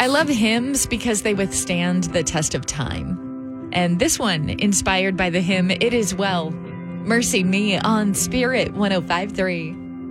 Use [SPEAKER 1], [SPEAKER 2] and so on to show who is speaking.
[SPEAKER 1] love hymns because they withstand the test of time. And this one, inspired by the hymn, It Is Well, Mercy Me on Spirit 105.3.